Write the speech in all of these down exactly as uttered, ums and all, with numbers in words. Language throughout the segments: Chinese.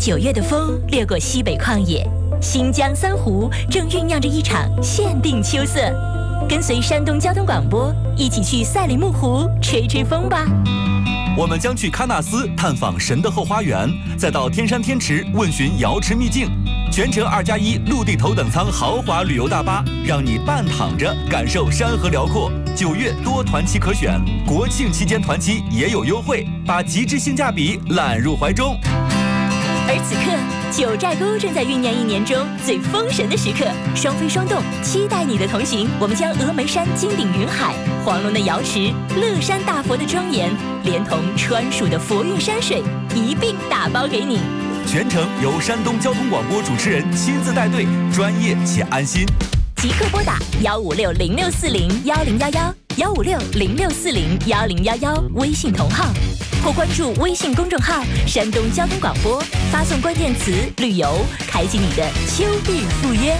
九月的风掠过西北旷野，新疆三湖正酝酿着一场限定秋色。跟随山东交通广播一起去赛里木湖吹吹风吧。 我们将去喀纳斯探访神的后花园，再到天山天池问询瑶池秘境。全程二加一陆地头等舱豪华旅游大巴，让你半躺着感受山河辽阔。九月多团期可选，国庆期间团期也有优惠，把极致性价比揽入怀中。 而此刻，九寨沟正在酝酿一年中最封神的时刻，双飞双动，期待你的同行。我们将峨眉山金顶云海、黄龙的瑶池、乐山大佛的庄严，连同川蜀的佛韵山水一并打包给你。 全程由山东交通广播主持人亲自带队，专业且安心。 即刻拨打幺五六零六四零幺零幺幺幺五六零六四零幺零幺幺微信同号，或关注微信公众号山东交通广播，发送关键词旅游，开启你的秋日赴约。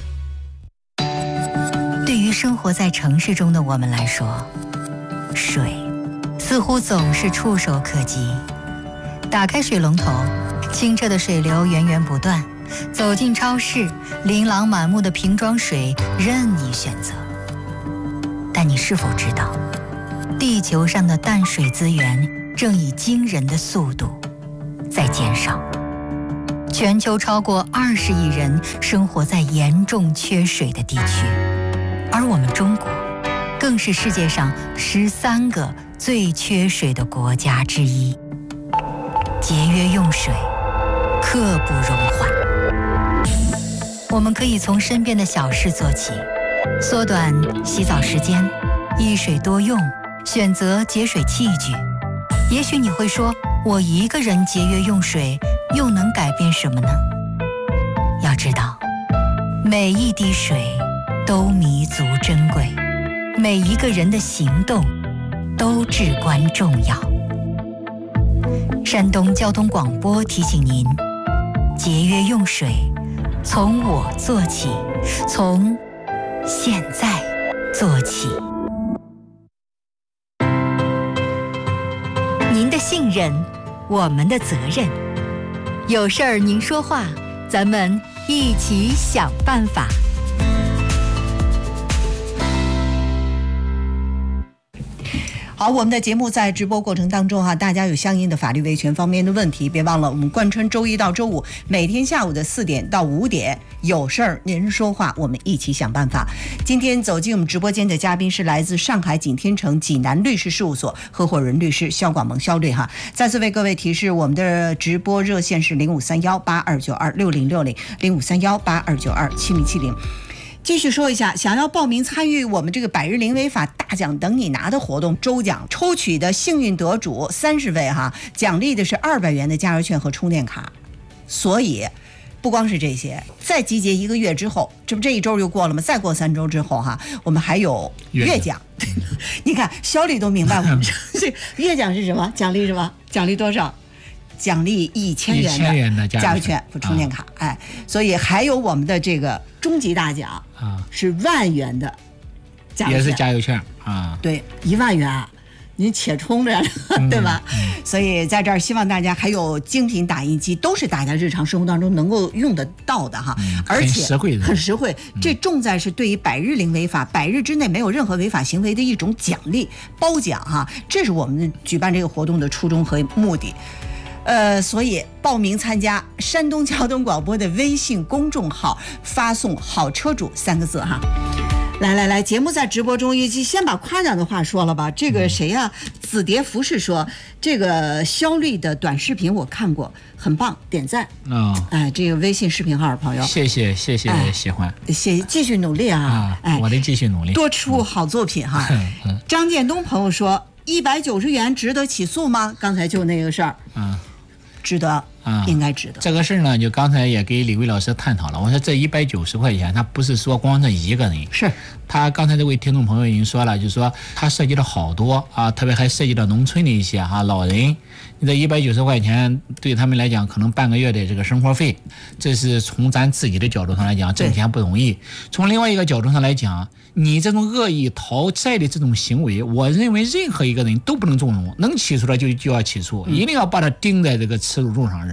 对于生活在城市中的我们来说，水似乎总是触手可及。打开水龙头，清澈的水流源源不断，走进超市，琳琅满目的瓶装水任你选择。但你是否知道，地球上的淡水资源正以惊人的速度在减少？全球超过二十亿人生活在严重缺水的地区，而我们中国更是世界上十三个最缺水的国家之一。节约用水，刻不容缓。我们可以从身边的小事做起，缩短洗澡时间，一水多用，选择节水器具。也许你会说，我一个人节约用水，又能改变什么呢？要知道，每一滴水都弥足珍贵，每一个人的行动都至关重要。山东交通广播提醒您，节约用水，从我做起，从现在做起。您的信任，我们的责任。有事儿您说话，咱们一起想办法。 好，我们的节目在直播过程当中哈、啊，大家有相应的法律维权方面的问题，别忘了我们贯穿周一到周五，每天下午的四点到五点，有事儿您说话，我们一起想办法。今天走进我们直播间的嘉宾是来自上海景天城济南律师事务所合伙人律师肖广萌肖律哈。再次为各位提示，我们的直播热线是零五三幺八二九二六零六零零五三幺八二九二七零七零。继续说一下，想要报名参与我们这个百日零违法大奖等你拿的活动，周奖抽取的幸运得主三十位哈，奖励的是二百元的加油券和充电卡。所以不光是这些，再集结一个月之后，这不这一周就过了吗？再过三周之后哈，我们还有月奖。你看肖律都明白我们这月奖是什么？奖励什么？奖励多少？奖励一千元的加油券和充电卡，啊、哎，所以还有我们的这个终极大奖啊，是万元的加油券， 也是加油券啊， 对，一万元，您且充着，对吧？嗯嗯、所以在这儿希望大家还有精品打印机，都是大家日常生活当中能够用得到的哈，嗯、而且很实惠的， 很实惠。这重在是对于百日零违法，百日之内没有任何违法行为的一种奖励褒奖哈，这是我们举办这个活动的初衷和目的。呃，所以报名参加山东交通广播的微信公众号，发送“好车主”三个字哈。来来来，节目在直播中，也先把夸奖的话说了吧。这个谁呀、啊？紫蝶服饰说，这个肖律的短视频我看过，很棒，点赞。 哦， 哎，这个微信视频号朋友， 谢谢谢谢喜欢， 谢继续努力啊！ 啊，哎，我得继续努力， 多出好作品哈。嗯、张建东朋友说，一百九十元值得起诉吗？刚才就那个事儿。嗯。值得啊，应该值得。 这个事儿呢，就刚才也给李卫老师探讨了。我说这一百九十块钱，他不是说光这一个人， 是他刚才这位听众朋友已经说了，就是说他涉及了好多啊，特别还涉及到农村的一些哈、啊、老人。你这一百九十块钱对他们来讲，可能半个月的这个生活费，这是从咱自己的角度上来讲，挣钱不容易。从另外一个角度上来讲，你这种恶意讨债的这种行为，我认为任何一个人都不能纵容，能起诉的就就要起诉，一定要把它钉在这个耻辱柱上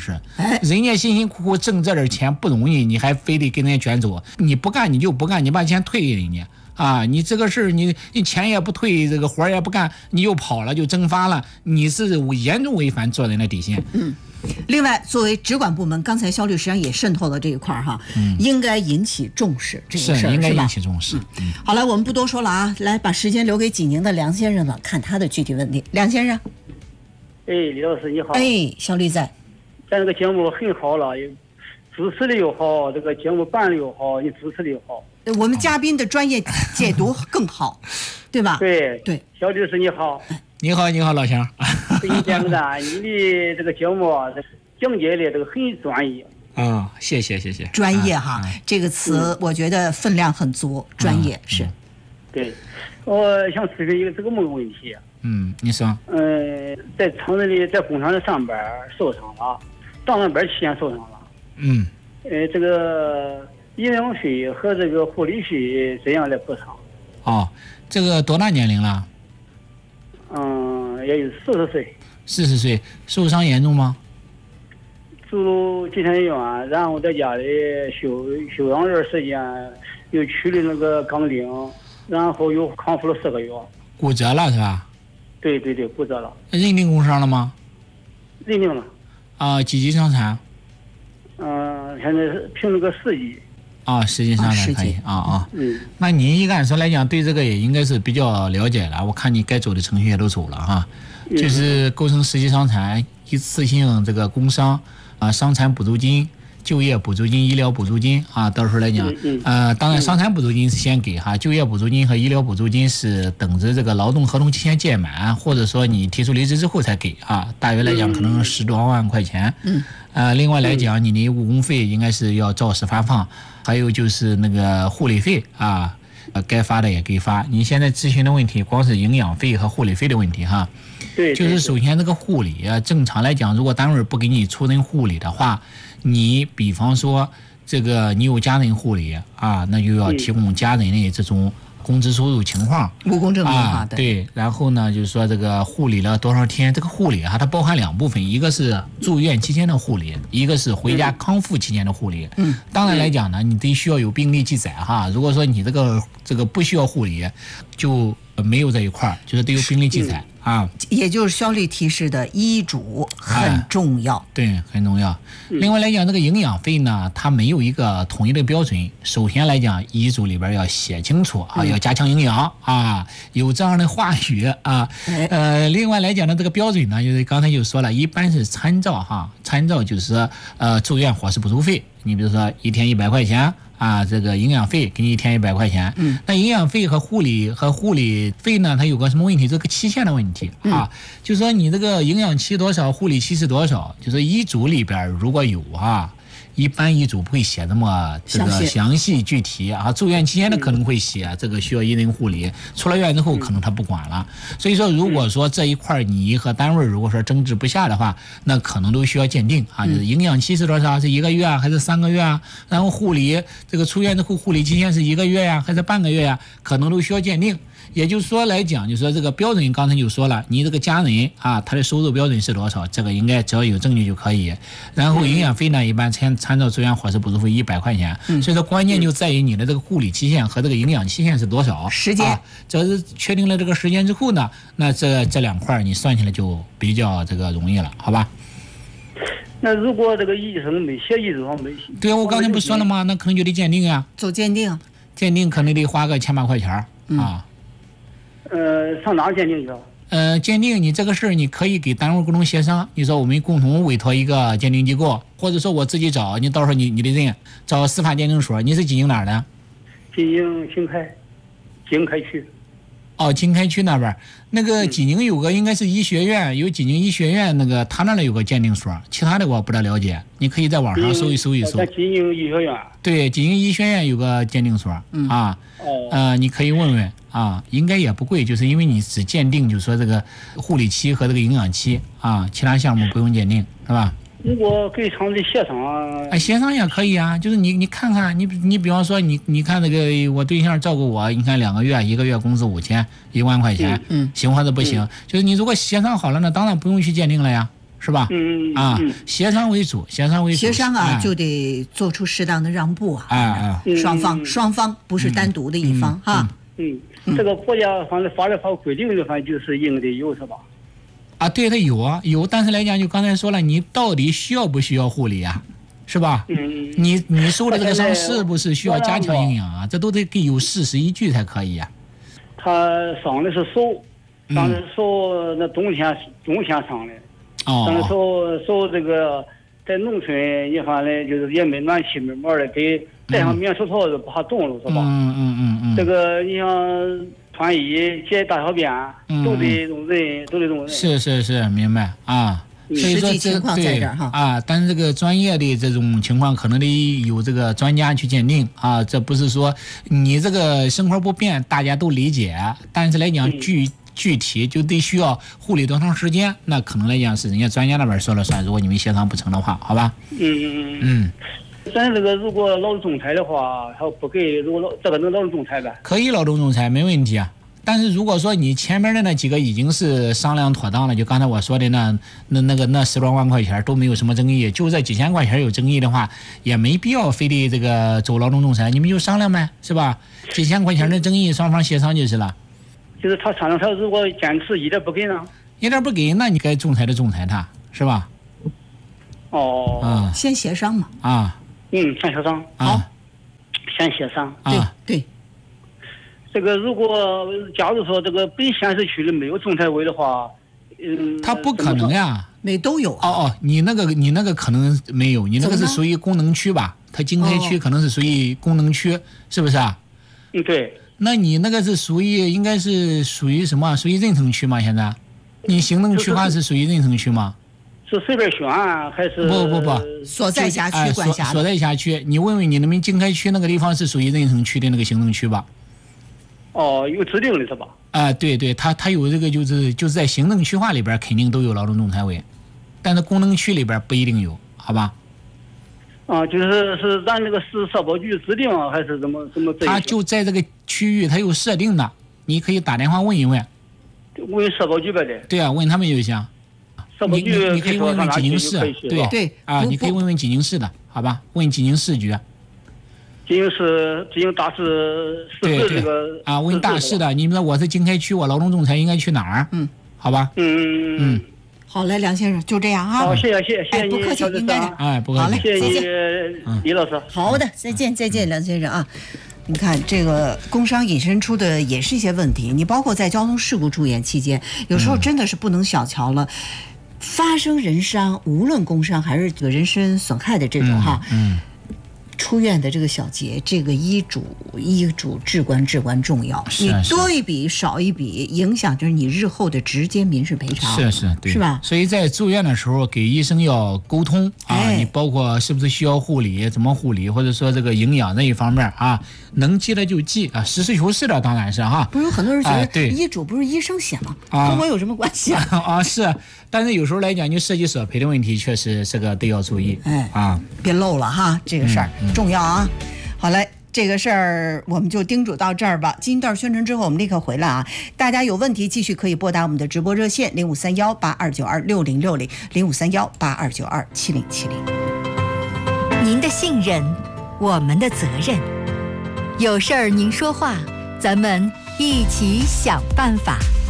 是， 哎， 人家辛辛苦苦挣这点钱不容易，你还非得跟人家卷走，你不干你就不干，你把钱退给人家。啊，你这个事儿，你你钱也不退，这个活也不干，你又跑了，就蒸发了，你是严重违反做人的底线。 嗯，另外，作为直管部门，刚才肖律师也渗透了这一块儿哈，嗯，应该引起重视这个事儿， 是应该是吧引起重视。 嗯，好了，我们不多说了啊，来把时间留给济宁的梁先生了，看他的具体问题。梁先生， 哎，李老师你好。 哎，肖律在， 咱这个节目很好了，主持的又好，这个节目办的又好，你主持的又好。 我们嘉宾的专业解读更好，对吧？ 对对， 肖律师你好， 你好，你好，老乡。 给你点个赞，你的这个节目啊，讲解的这个很专业。 啊、哦，谢谢谢谢。 专业哈， 啊、 这个词我觉得分量很足，嗯、专业、嗯、是。 对，我想咨询一个这个梦问题。 嗯，你说。 嗯，在厂子里，在工厂里上班受伤了，上完班期间受伤了。 嗯。 呃，这个。医疗费和这个护理费怎样来补偿？ 哦，这个多大年龄了？ 嗯，也有四十岁。 四十岁，受伤严重吗？ 住入急诊医院，然后在家里休休养一段时间，又取了那个钢钉，然后又康复了四个月。 骨折了是吧？ 对对对，骨折了。 认定工伤了吗？ 认定了。 啊、呃，几级伤残？ 嗯、呃，现在是评了个十级。 啊，实际上还可以啊啊， 嗯， 那您一按说来讲，对这个也应该是比较了解了。我看你该走的程序也都走了哈， 嗯、 就是构成实际伤残、一次性这个工伤啊、伤残补助金、就业补助金、医疗补助金啊，到时候来讲， 嗯嗯、 呃，当然伤残补助金是先给哈，就业补助金和医疗补助金是等着这个劳动合同期限届满，或者说你提出离职之后才给啊。大约来讲，可能十多万块钱。 嗯。 呃，另外来讲，你的误工费应该是要照实发放。还有就是那个护理费啊，呃，该发的也给发。你现在咨询的问题，光是营养费和护理费的问题哈。 对。 就是首先这个护理啊，正常来讲，如果单位不给你出人护理的话，你比方说这个你有家人护理啊，那就要提供家人的这种工资收入情况， 务工证明啊，对。然后呢，就是说这个护理了多少天？这个护理哈、啊，它包含两部分，一个是住院期间的护理，一个是回家康复期间的护理。 嗯， 当然来讲呢，你得需要有病历记载哈。如果说你这个这个不需要护理，就没有这一块，就是得有病历记载。啊， 也就是肖律提示的医嘱很重要、 哎，对，很重要。另外来讲，这个营养费呢，它没有一个统一的标准。首先来讲，医嘱里边要写清楚啊，要加强营养啊，有这样的话语啊。呃，另外来讲呢，这个标准呢，就是刚才就说了，一般是参照哈，参照就是呃住院伙食补助费。你比如说一天一百块钱。啊，这个营养费给你一天一百块钱， 嗯， 那营养费和护理和护理费呢，它有个什么问题？这个期限的问题啊， 嗯、 就说你这个营养期多少，护理期是多少，就是医嘱里边如果有啊。一般医嘱不会写这么这个详细具体啊，住院期间的可能会写这个需要一人护理，出了院之后可能他不管了。所以说，如果说这一块你和单位如果说争执不下的话，那可能都需要鉴定啊，就是营养期是多少，是一个月啊还是三个月啊？然后护理这个出院之后护理期限是一个月呀、啊、还是半个月呀、啊？可能都需要鉴定。也就是说来讲，就说这个标准刚才就说了，你这个家人啊，他的收入标准是多少，这个应该只要有证据就可以。然后营养费呢，一般参参照住院伙食补助费一百块钱，所以说关键就在于你的这个护理期限和这个营养期限是多少时间。 啊，这是确定了这个时间之后呢，那这这两块你算起来就比较这个容易了，好吧？ 那如果这个医生没写医嘱上没写， 对啊，我刚才不说了吗？那可能就得鉴定呀， 走鉴定， 鉴定可能得花个千把块钱啊。 嗯呃，上哪鉴定去？ 呃，鉴定你这个事儿，你可以给单位共同协商。你说我们共同委托一个鉴定机构，或者说我自己找，你到时候你你得认，找司法鉴定所。你是济宁哪儿的？ 济宁经开，经开区。 哦，经开区那边，那个济宁有个应该是医学院，有济宁医学院那个他那里有个鉴定所，其他的我不大了解，你可以在网上搜一搜一搜。 在济宁医学院。对， 济宁医学院有个鉴定所、 嗯、 啊， 哦， 呃，你可以问问啊，应该也不贵，就是因为你只鉴定，就是说这个护理期和这个营养期啊，其他项目不用鉴定，是吧？ 如果给厂子协商啊， 哎，协商也可以啊，就是你你看看，你你比方说你你看那个我对象照顾我，你看两个月一个月工资五千一万块钱， 嗯， 行或者不行、嗯？就是你如果协商好了呢，当然不用去鉴定了呀， 是吧？ 嗯啊， 嗯协商为主，协商为主。 协商啊， 哎、 就得做出适当的让步啊。 哎哎， 双方嗯双方不是单独的一方、 嗯、 哈。 嗯，这个国家反正法律法规定的，反正就是应得有，是吧？ 啊，对，它有啊，有，但是来讲，就刚才说了，你到底需要不需要护理啊？是吧？ 嗯， 你你受的这个伤是不是需要加强营养啊？这都得给有事实依据才可以呀、 啊。他伤的是手，伤的是手，那冬天冬天伤的。 哦。 伤的手手这个在农村，你看呢，就是也没暖气没毛的，得戴上棉手套就不怕冻了，是吧？ 嗯嗯嗯嗯。 这个你像穿衣、解大小便， 嗯、 都得用人，都得用人。 是是是，明白啊。所以说这对啊，但是这个专业的这种情况可能得有这个专家去鉴定啊，这不是说你这个生活不便大家都理解，但是来讲具具体就得需要护理多长时间，那可能来讲是人家专家那边说了算，如果你们协商不成的话，好吧？ 嗯嗯嗯。 咱这个如果劳动仲裁的话，他不给，如果这个能劳动仲裁呗？ 可以劳动仲裁没问题啊。但是如果说你前面的那几个已经是商量妥当了，就刚才我说的那那那个那十多万块钱都没有什么争议，就这几千块钱有争议的话，也没必要非得这个走劳动仲裁，你们就商量呗，是吧？几千块钱的争议，双方协商就是了。 就是他商量，他如果坚持一点不给呢？ 一点不给，那你该仲裁的仲裁他，是吧？ 哦。 嗯。 先协商嘛。 啊。 嗯，先协商。 好。 先协商。 对对。 这个如果假如说这个北县市区里没有仲裁委的话，嗯， 他不可能呀， 没都有、 啊。哦哦，你那个你那个可能没有，你那个是属于功能区吧？它经开区可能是属于功能区，哦、是不是啊？ 嗯，对。 那你那个是属于应该是属于什么？属于认证区吗？现在，你行政区划是属于认证区吗？ 是随便选还是？ 不不不， 所在辖区管辖的、 哎、所, 所在辖区，你问问你那边经开区那个地方是属于认证区的那个行政区吧？ 哦，有指定的是吧？ 啊、呃，对对，他他有这个就是就是在行政区划里边肯定都有劳动仲裁委，但是功能区里边不一定有，好吧？ 啊，就是是咱那个市社保局指定还是怎么怎么？ 他就在这个区域，他有设定的，你可以打电话问一问。 问社保局呗的。 对啊，问他们就行。 社保局你你可以问问济宁市，对对啊，你可以问问济宁市的，好吧？问济宁市局。 济宁市济宁大市市这个啊，问大市的，你们我是经开区，我劳动仲裁应该去哪儿？ 嗯， 好吧。 嗯嗯嗯。 好嘞，梁先生，就这样啊。 好，谢谢谢谢谢谢你，不客气，应该的。 哎，不客气。 好嘞， 谢谢你， 李老师。 好的，再见再见，梁先生啊。你看，这个工伤引申出的也是一些问题，你包括在交通事故住院期间，有时候真的是不能小瞧了。嗯、发生人伤，无论工伤还是这个人身损害的这种哈。 嗯。嗯出院的这个小节，这个医嘱医嘱至关至关重要。你多一笔少一笔，影响就是你日后的直接民事赔偿。 是是，对， 是吧？ 所以在住院的时候，给医生要沟通啊， 哎、 你包括是不是需要护理，怎么护理，或者说这个营养这一方面啊，能记的就记啊，实事求是的当然是哈。 不是很多人觉得， 哎、对， 医嘱不是医生写吗？ 啊， 跟我有什么关系啊？ 啊是，但是有时候来讲，就涉及索赔的问题，确实这个都要注意。 哎啊， 别漏了哈，这个事儿、 嗯嗯、 重要啊。好嘞，这个事儿我们就叮嘱到这儿吧。进一段宣传之后，我们立刻回来啊！大家有问题继续可以拨打我们的直播热线零五三幺八二九二六零六零零五三幺八二九二七零七零。 您的信任，我们的责任。有事儿您说话，咱们一起想办法。